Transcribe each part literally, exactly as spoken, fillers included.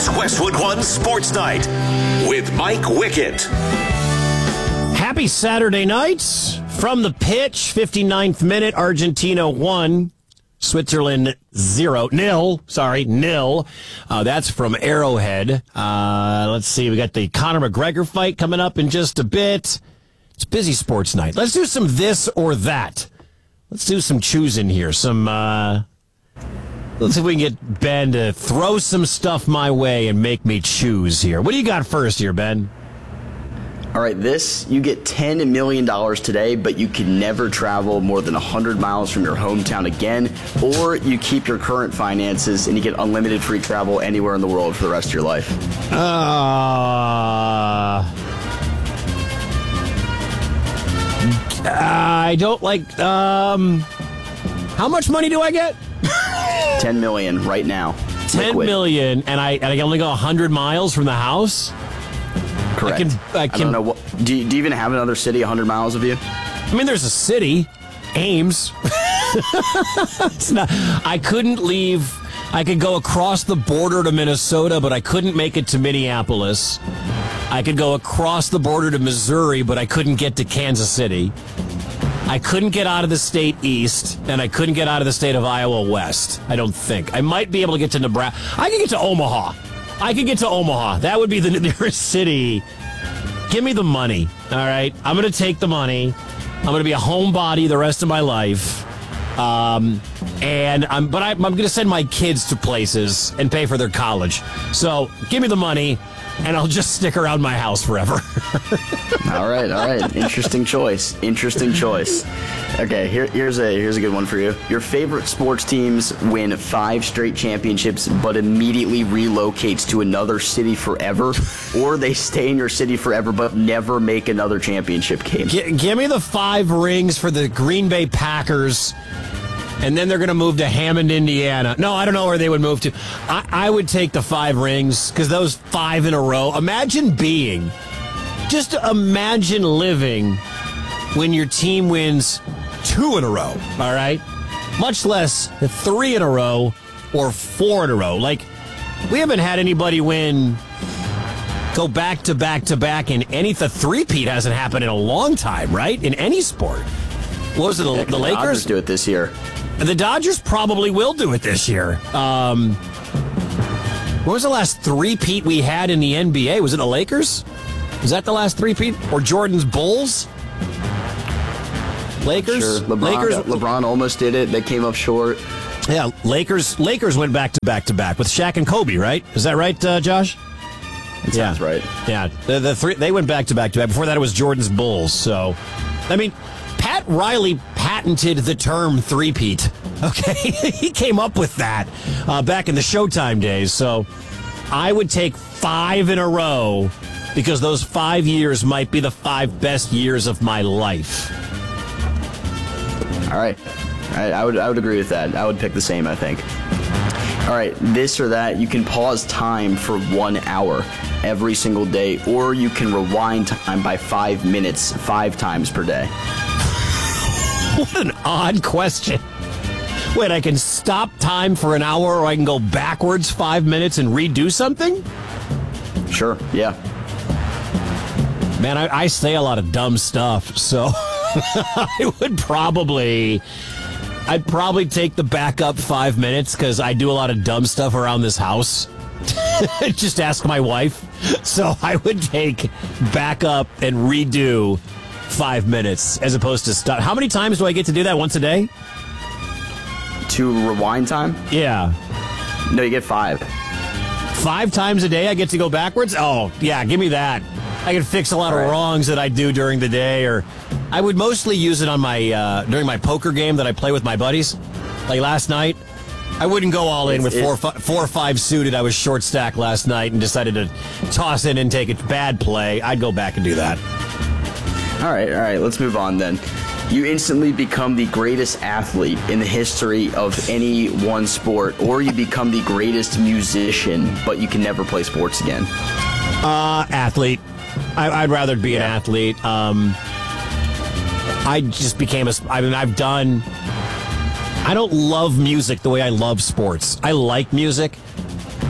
It's Westwood One Sports Night with Mike Wickett. Happy Saturday night from the pitch. fifty-ninth minute, Argentina one, Switzerland zero, nil, sorry, nil. Uh, that's from Arrowhead. Uh, let's see, we got the Conor McGregor fight coming up in just a bit. It's busy sports night. Let's do some this or that. Let's do some choosing here. Some, uh, let's see if we can get Ben to throw some stuff my way and make me choose here. What do you got first here, Ben? All right, this, you get ten million dollars today, but you can never travel more than one hundred miles from your hometown again, or you keep your current finances and you get unlimited free travel anywhere in the world for the rest of your life. Uh, I don't like, um, how much money do I get? ten million dollars right now. ten Liquid. million, and I, and I only go one hundred miles from the house? Correct. I, can, I, can, I don't know. What, do, you, do you even have another city one hundred miles of you? I mean, there's a city, Ames. It's not, I couldn't leave. I could go across the border to Minnesota, but I couldn't make it to Minneapolis. I could go across the border to Missouri, but I couldn't get to Kansas City. I couldn't get out of the state east, and I couldn't get out of the state of Iowa west, I don't think. I might be able to get to Nebraska. I could get to Omaha. I could get to Omaha. That would be the nearest city. Give me the money, all right? I'm going to take the money. I'm going to be a homebody the rest of my life. Um, and I'm, but I, I'm going to send my kids to places and pay for their college. So give me the money, and I'll just stick around my house forever. all right, all right. Interesting choice. Interesting choice. Okay, here, here's a here's a good one for you. Your favorite sports teams win five straight championships, but immediately relocates to another city forever, or they stay in your city forever but never make another championship game. G- give me the five rings for the Green Bay Packers, and then they're going to move to Hammond, Indiana. No, I don't know where they would move to. I, I would take the five rings, because those five in a row. Imagine being, just imagine living when your team wins two in a row, all right? Much less three in a row or four in a row. Like, we haven't had anybody win, go back to back to back in any, the three-peat hasn't happened in a long time, right? In any sport. What was it, the, Yeah, the Lakers? Dodgers do it this year. The Dodgers probably will do it this year. Um, what was the last three-peat we had in the N B A? Was it the Lakers? Was that the last three-peat? Or Jordan's Bulls? Lakers? Sure. LeBron, Lakers? LeBron almost did it. They came up short. Yeah, Lakers Lakers went back to back to back with Shaq and Kobe, right? Is that right, uh, Josh? That yeah. sounds right. Yeah, the, the three they went back to back to back. Before that, it was Jordan's Bulls. So, I mean, Pat Riley patented the term three-peat. Okay, he came up with that uh, back in the Showtime days. So, I would take five in a row because those five years might be the five best years of my life. All right. All right. I would I would agree with that. I would pick the same, I think. All right. This or that, you can pause time for one hour every single day, or you can rewind time by five minutes five times per day. What an odd question. Wait, I can stop time for an hour, or I can go backwards five minutes and redo something? Sure. Yeah. Man, I, I say a lot of dumb stuff, so I would probably, I'd probably take the backup five minutes because I do a lot of dumb stuff around this house. Just ask my wife. So I would take backup and redo five minutes as opposed to stop. How many times do I get to do that? Once a day? To rewind time? Yeah. No, you get five. Five times a day I get to go backwards? Oh, yeah, give me that. I can fix a lot of right. wrongs that I do during the day, or I would mostly use it on my uh, during my poker game that I play with my buddies. Like last night, I wouldn't go all in with It's- four, fi- four or five suited. I was short stacked last night and decided to toss in and take a bad play. I'd go back and do that. All right, all right, let's move on then. You instantly become the greatest athlete in the history of any one sport, or you become the greatest musician, but you can never play sports again. Uh, athlete. I, I'd rather be an Yeah. athlete. Um, I just became a. I mean, I've done. I don't love music the way I love sports. I like music.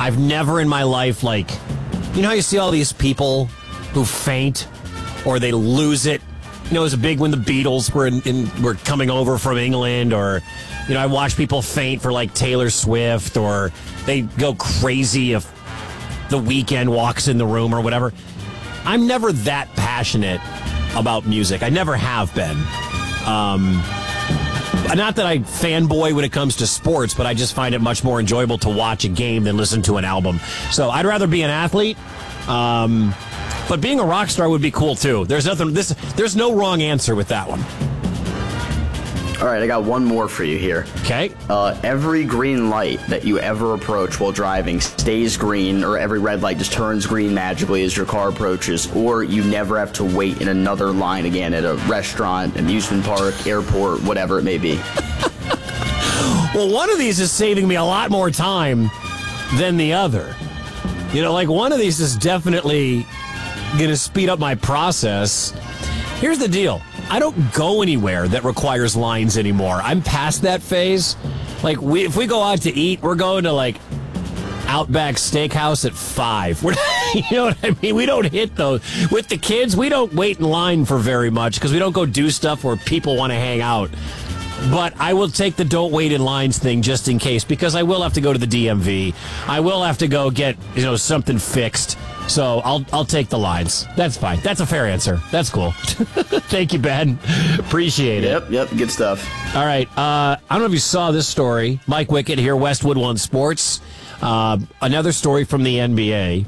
I've never in my life, like, you know how you see all these people who faint or they lose it? You know, it was a big when the Beatles were in, in were coming over from England, or, you know, I watch people faint for like Taylor Swift, or they go crazy if The Weeknd walks in the room or whatever. I'm never that passionate about music. I never have been. Um, not that I fanboy when it comes to sports, but I just find it much more enjoyable to watch a game than listen to an album. So I'd rather be an athlete. Um, but being a rock star would be cool too. There's nothing. This. There's no wrong answer with that one. All right, I got one more for you here. Okay. Uh, every green light that you ever approach while driving stays green, or every red light just turns green magically as your car approaches, or you never have to wait in another line again at a restaurant, amusement park, airport, whatever it may be. Well, one of these is saving me a lot more time than the other. You know, like one of these is definitely going to speed up my process. Here's the deal. I don't go anywhere that requires lines anymore. I'm past that phase. Like, we, if we go out to eat, we're going to, like, Outback Steakhouse at five. We're, you know what I mean? We don't hit those. With the kids, we don't wait in line for very much because we don't go do stuff where people want to hang out. But I will take the don't wait in lines thing just in case, because I will have to go to the D M V. I will have to go get, you know, something fixed. So I'll I'll take the lines. That's fine. That's a fair answer. That's cool. Thank you, Ben. Appreciate it. Yep, yep, good stuff. All right. Uh, I don't know if you saw this story. Mike Wickett here, Westwood One Sports. Uh, another story from the N B A.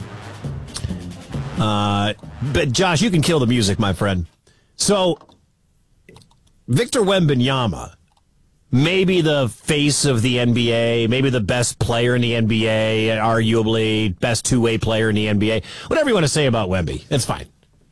Uh, but Josh, you can kill the music, my friend. So Victor Wembanyama, maybe the face of the N B A, maybe the best player in the N B A, arguably best two-way player in the N B A. Whatever you want to say about Wemby, that's fine.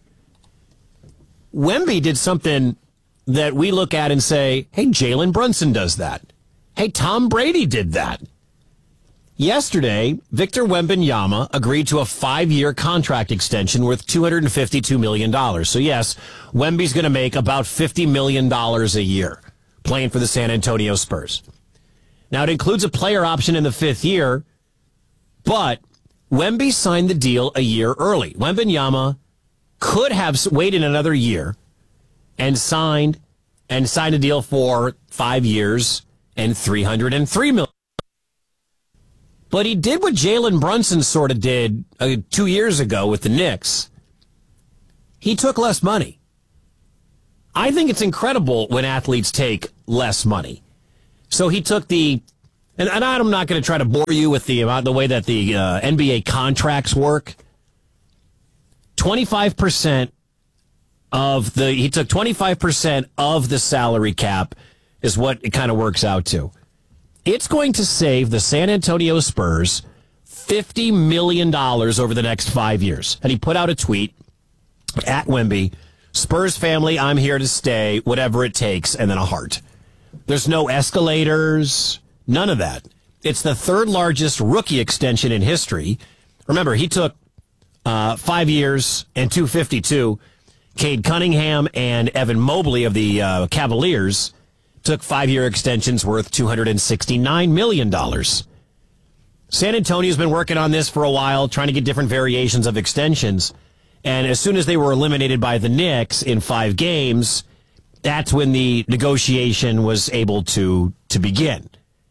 Wemby did something that we look at and say, hey, Jalen Brunson does that. Hey, Tom Brady did that. Yesterday, Victor Wembanyama agreed to a five-year contract extension worth two hundred fifty-two million dollars. So, yes, Wemby's going to make about fifty million dollars a year playing for the San Antonio Spurs. Now, it includes a player option in the fifth year, but Wemby signed the deal a year early. Wembanyama could have waited another year and signed and signed a deal for five years and three hundred three million dollars. But he did what Jalen Brunson sort of did uh, two years ago with the Knicks. He took less money. I think it's incredible when athletes take less money. So he took the, and, and I'm not going to try to bore you with the amount, the way that the uh, N B A contracts work. twenty-five percent of the, he took twenty-five percent of the salary cap is what it kind of works out to. It's going to save the San Antonio Spurs fifty million dollars over the next five years. And he put out a tweet at Wemby, Spurs family, I'm here to stay, whatever it takes, and then a heart. There's no escalators, none of that. It's the third largest rookie extension in history. Remember, he took uh, five years and two fifty-two. Cade Cunningham and Evan Mobley of the uh, Cavaliers took five-year extensions worth two hundred sixty-nine million dollars. San Antonio's been working on this for a while, trying to get different variations of extensions. And as soon as they were eliminated by the Knicks in five games, that's when the negotiation was able to, to begin.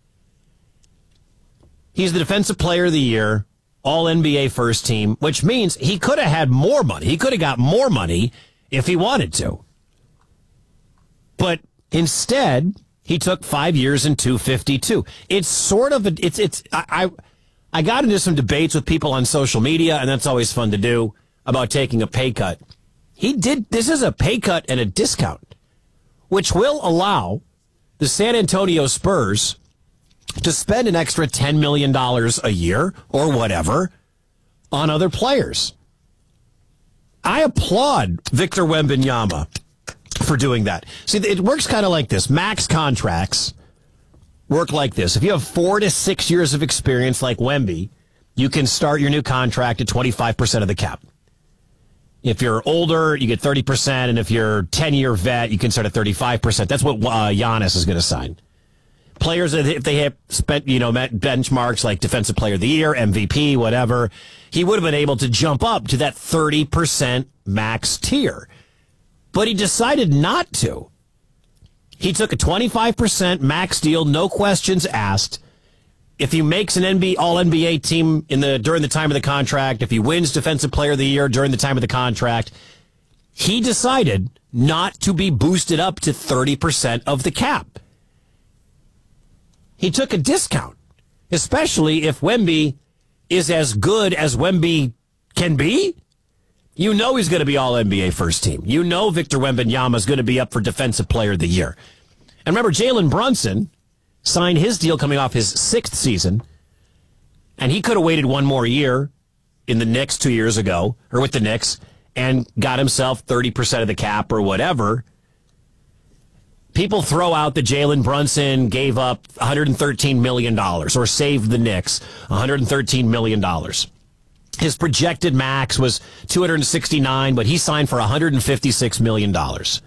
He's the Defensive Player of the Year, all N B A first team, which means he could have had more money. He could have got more money if he wanted to. But instead, he took five years and two fifty-two. It's sort of a, it's it's I, I I got into some debates with people on social media, and that's always fun to do, about taking a pay cut. He did this is a pay cut and a discount, which will allow the San Antonio Spurs to spend an extra ten million dollars a year or whatever on other players. I applaud Victor Wembanyama for doing that. See, it works kind of like this. Max contracts work like this. If you have four to six years of experience like Wemby, you can start your new contract at twenty-five percent of the cap. If you're older, you get thirty percent, and if you're ten-year vet, you can start at thirty-five percent. That's what uh, Giannis is going to sign. players that if they had spent, you know, met benchmarks like Defensive Player of the Year, M V P, whatever, he would have been able to jump up to that thirty percent max tier. But he decided not to. He took a twenty-five percent max deal, no questions asked. If he makes an N B A, all N B A team in the during the time of the contract, if he wins Defensive Player of the Year during the time of the contract, he decided not to be boosted up to thirty percent of the cap. He took a discount, especially if Wemby is as good as Wemby can be. You know he's going to be all N B A first team. You know Victor Wembanyama is going to be up for Defensive Player of the Year. And remember, Jalen Brunson signed his deal coming off his sixth season, and he could have waited one more year in the Knicks two years ago, or with the Knicks, and got himself thirty percent of the cap or whatever. People throw out that Jalen Brunson gave up one hundred thirteen million dollars or saved the Knicks one hundred thirteen million dollars. His projected max was two hundred sixty-nine, but he signed for one hundred fifty-six million dollars.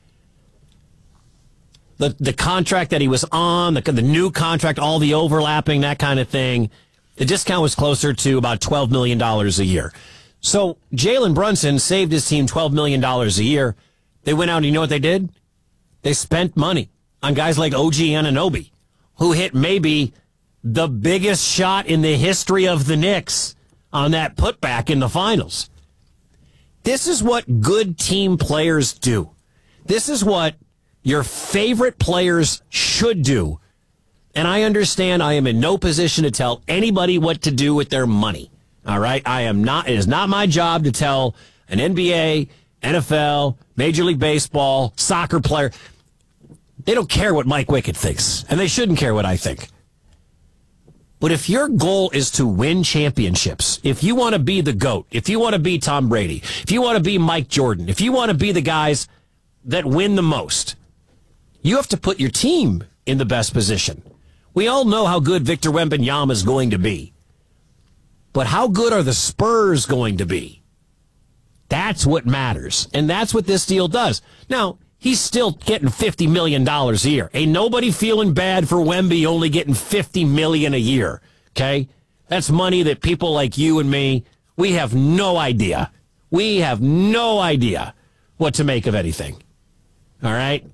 The the contract that he was on, the, the new contract, all the overlapping, that kind of thing, the discount was closer to about twelve million dollars a year. So Jalen Brunson saved his team twelve million dollars a year. They went out and you know what they did? They spent money on guys like O G Anunoby, who hit maybe the biggest shot in the history of the Knicks on that putback in the finals. This is what good team players do. This is what your favorite players should do. And I understand I am in no position to tell anybody what to do with their money. All right? I am not, it is not my job to tell an N B A, N F L, Major League Baseball, soccer player. They don't care what Mike Wickett thinks, and they shouldn't care what I think. But if your goal is to win championships, if you want to be the GOAT, if you want to be Tom Brady, if you want to be Mike Jordan, if you want to be the guys that win the most, you have to put your team in the best position. We all know how good Victor Wembanyama is going to be. But how good are the Spurs going to be? That's what matters. And that's what this deal does. Now, he's still getting fifty million dollars a year. Ain't nobody feeling bad for Wemby only getting fifty million dollars a year, okay? That's money that people like you and me, we have no idea. We have no idea what to make of anything, all right?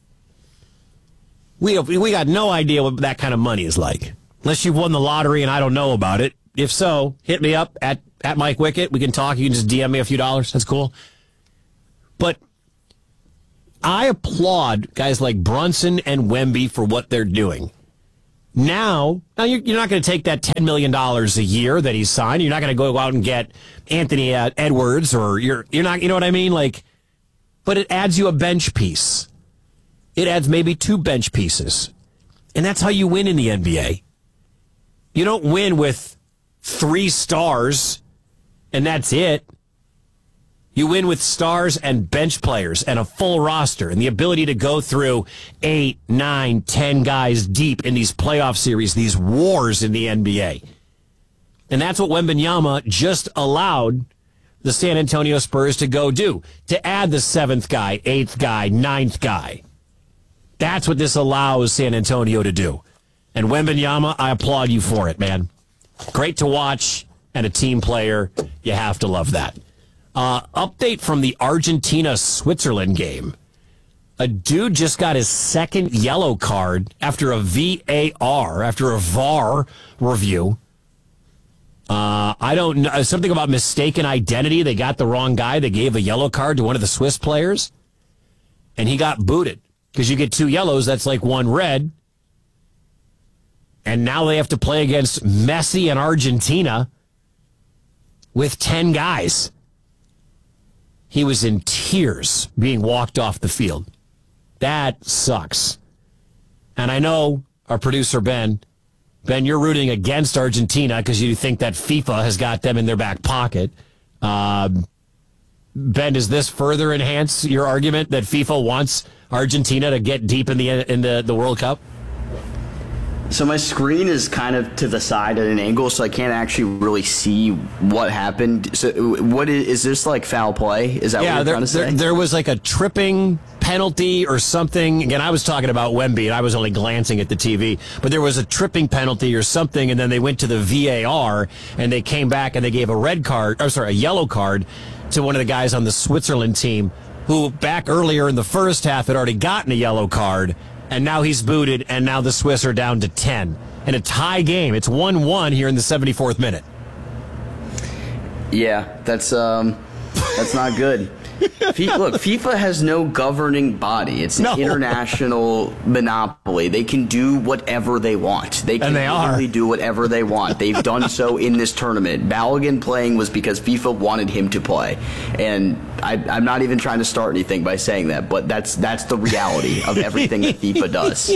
We have, we got no idea what that kind of money is like, unless you've won the lottery and I don't know about it. If so, hit me up at, at Mike Wickett. We can talk. You can just D M me a few dollars. That's cool. But I applaud guys like Brunson and Wemby for what they're doing. Now, now you're, you're not going to take that ten million dollars a year that he's signed. You're not going to go out and get Anthony uh, Edwards, or you're you're not, you know what I mean? Like, but it adds you a bench piece. It adds maybe two bench pieces. And that's how you win in the N B A. You don't win with three stars and that's it. You win with stars and bench players and a full roster and the ability to go through eight, nine, ten guys deep in these playoff series, these wars in the N B A. And that's what Wembanyama just allowed the San Antonio Spurs to go do, to add the seventh guy, eighth guy, ninth guy. That's what this allows San Antonio to do. And Wembanyama, I applaud you for it, man. Great to watch, and a team player. You have to love that. Uh, update from the Argentina-Switzerland game. A dude just got his second yellow card after a V A R, after a V A R review. Uh, I don't know. Something about mistaken identity. They got the wrong guy. They gave a yellow card to one of the Swiss players, and he got booted. Because you get two yellows, that's like one red. And now they have to play against Messi and Argentina with ten guys. He was in tears being walked off the field. That sucks. And I know our producer, Ben, Ben, you're rooting against Argentina because you think that FIFA has got them in their back pocket. Um, Ben, does this further enhance your argument that FIFA wants Argentina to get deep in the in the, the World Cup? So my screen is kind of to the side at an angle, so I can't actually really see what happened. So what is, is this like foul play? Is that yeah, what you're there, trying to say? There, there was like a tripping penalty or something. Again, I was talking about Wemby, and I was only glancing at the T V. But there was a tripping penalty or something, and then they went to the V A R, and they came back and they gave a red card, or sorry, a yellow card to one of the guys on the Switzerland team who back earlier in the first half had already gotten a yellow card. And now he's booted, and now the Swiss are down to ten. In a tie game, it's one one here in the seventy-fourth minute. Yeah, that's um, that's not good. FIFA, look, FIFA has no governing body. It's an No. international monopoly. They can do whatever they want. They can And they are. literally do whatever they want. They've done so in this tournament. Balogun playing was because FIFA wanted him to play. And I, I'm not even trying to start anything by saying that, but that's that's the reality of everything that FIFA does.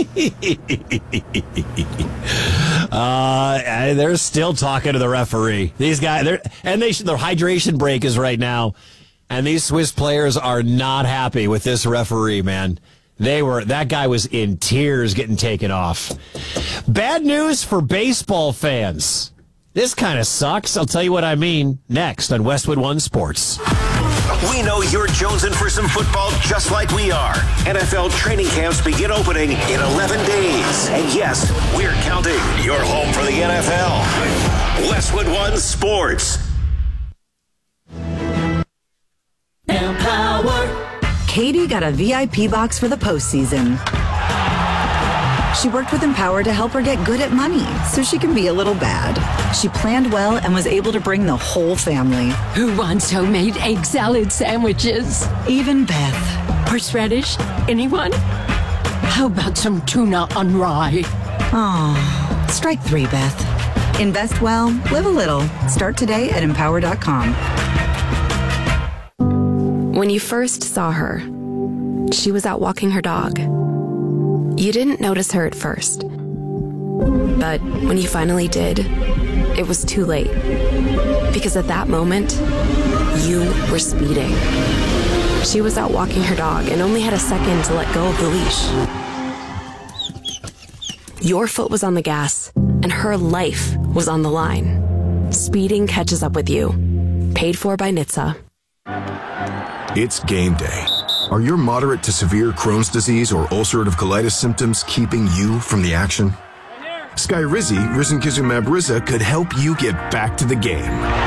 Uh, they're still talking to the referee. These guys, they're, and they their hydration break is right now. And these Swiss players are not happy with this referee, man. They were, that guy was in tears getting taken off. Bad news for baseball fans. This kind of sucks. I'll tell you what I mean next on Westwood One Sports. We know you're jonesing for some football just like we are. N F L training camps begin opening in eleven days. And yes, we're counting. You're home for the N F L. Westwood One Sports. Empower. Katie got a V I P box for the postseason. She worked with Empower to help her get good at money so she can be a little bad. She planned well and was able to bring the whole family. Who wants homemade egg salad sandwiches? Even Beth. Horseradish? Anyone? How about some tuna on rye? Aw, strike three, Beth. Invest well, live a little. Start today at empower dot com. When you first saw her, she was out walking her dog. You didn't notice her at first. But when you finally did, it was too late. Because at that moment, you were speeding. She was out walking her dog and only had a second to let go of the leash. Your foot was on the gas, and her life was on the line. Speeding catches up with you. Paid for by N H T S A. It's game day. Are your moderate to severe Crohn's disease or ulcerative colitis symptoms keeping you from the action? Skyrizi, risankizumab Riza, could help you get back to the game.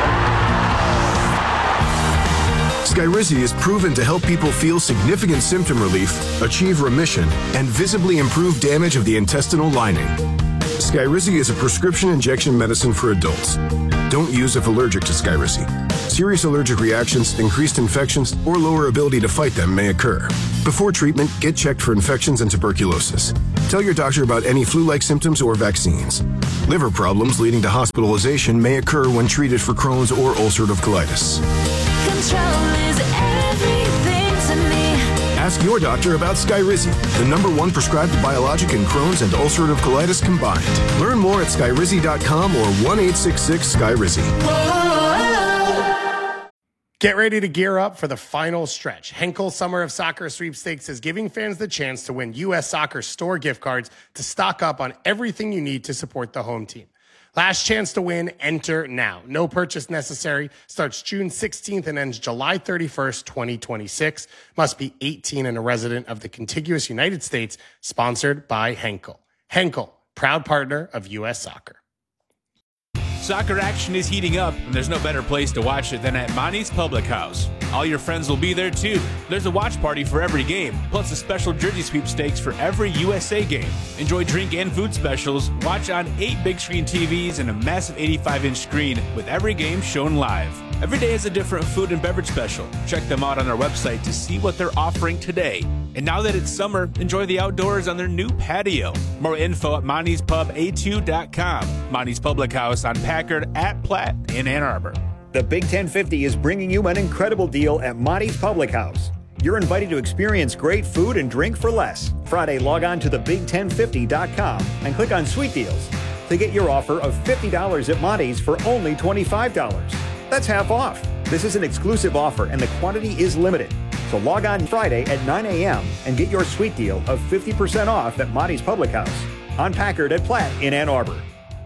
Skyrizi is proven to help people feel significant symptom relief, achieve remission, and visibly improve damage of the intestinal lining. Skyrizi is a prescription injection medicine for adults. Don't use if allergic to Skyrizi. Serious allergic reactions, increased infections, or lower ability to fight them may occur. Before treatment, get checked for infections and tuberculosis. Tell your doctor about any flu-like symptoms or vaccines. Liver problems leading to hospitalization may occur when treated for Crohn's or ulcerative colitis. Control is everything to me. Ask your doctor about Skyrizi, the number one prescribed biologic in Crohn's and ulcerative colitis combined. Learn more at skyrizi dot com or one eight six six Skyrizi. Get ready to gear up for the final stretch. Henkel Summer of Soccer Sweepstakes is giving fans the chance to win U S Soccer store gift cards to stock up on everything you need to support the home team. Last chance to win, enter now. No purchase necessary. Starts June sixteenth and ends July thirty-first, twenty twenty-six. Must be eighteen and a resident of the contiguous United States. Sponsored by Henkel. Henkel, proud partner of U S Soccer. Soccer action is heating up, and there's no better place to watch it than at Monty's Public House. All your friends will be there too. There's a watch party for every game, plus a special jersey sweepstakes for every U S A game. Enjoy drink and food specials, watch on eight big screen T Vs and a massive eighty-five inch screen with every game shown live. Every day is a different food and beverage special. Check them out on our website to see what they're offering today. And now that it's summer, enjoy the outdoors on their new patio. More info at monties pub a two dot com. Monty's Public House on Packard at Platt in Ann Arbor. The Big ten fifty is bringing you an incredible deal at Monty's Public House. You're invited to experience great food and drink for less. Friday, log on to the big ten fifty dot com and click on Sweet Deals to get your offer of fifty dollars at Monty's for only twenty-five dollars. That's half off. This is an exclusive offer and the quantity is limited. So log on Friday at nine a.m. and get your sweet deal of fifty percent off at Monty's Public House. on Packard at Platt in Ann Arbor.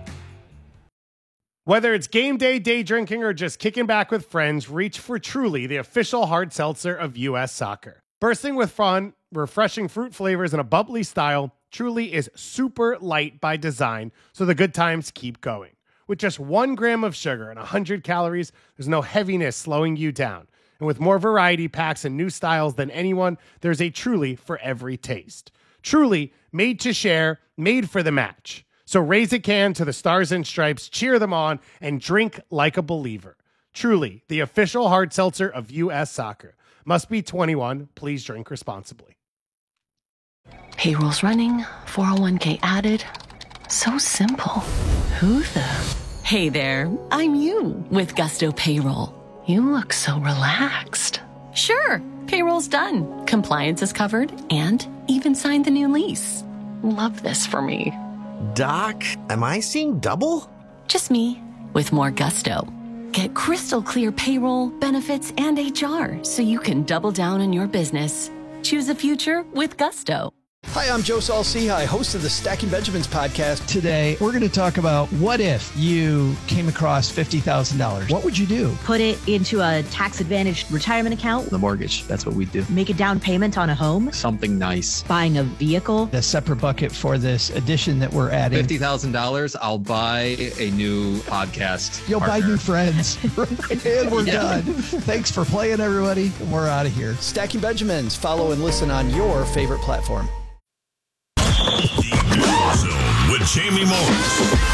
Whether it's game day, day drinking, or just kicking back with friends, reach for Truly, the official hard seltzer of U S Soccer. Bursting with fun, refreshing fruit flavors, and a bubbly style, Truly is super light by design, so the good times keep going. With just one gram of sugar and one hundred calories, there's no heaviness slowing you down. And with more variety packs and new styles than anyone, there's a Truly for every taste. Truly, made to share, made for the match. So raise a can to the Stars and Stripes, cheer them on, and drink like a believer. Truly, the official hard seltzer of U S Soccer. Must be twenty-one. Please drink responsibly. Payroll's running, four oh one k added. So simple. Who the? Hey there, I'm you with Gusto Payroll. You look so relaxed. Sure, payroll's done. Compliance is covered and even signed the new lease. Love this for me. Doc, am I seeing double? Just me with more gusto. Get crystal clear payroll, benefits, and H R so you can double down on your business. Choose a future with Gusto. Hi, I'm Joe Saul-Sehy, host of the Stacking Benjamins podcast. Today, we're going to talk about what if you came across fifty thousand dollars? What would you do? Put it into a tax-advantaged retirement account. The mortgage, that's what we do. Make a down payment on a home. Something nice. Buying a vehicle. A separate bucket for this addition that we're adding. fifty thousand dollars, I'll buy a new podcast You'll partner. buy new friends. And we're yeah. done. Thanks for playing, everybody. We're out of here. Stacking Benjamins. Follow and listen on your favorite platform. With Jamie Morris.